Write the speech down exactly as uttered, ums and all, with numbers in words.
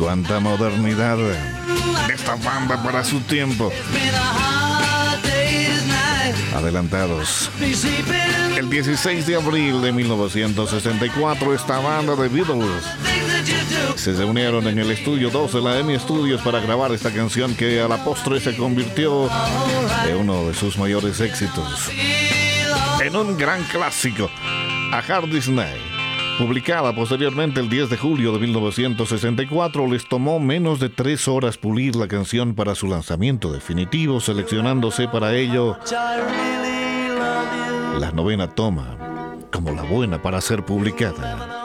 Cuánta modernidad de esta banda para su tiempo. Adelantados. El dieciséis de abril de mil novecientos sesenta y cuatro, esta banda de Beatles se reunieron en el estudio dos de la EMI Studios para grabar esta canción que a la postre se convirtió en uno de sus mayores éxitos, en un gran clásico, A Hard Day's Night. Publicada posteriormente el diez de julio de mil novecientos sesenta y cuatro, les tomó menos de tres horas pulir la canción para su lanzamiento definitivo, seleccionándose para ello la novena toma como la buena para ser publicada.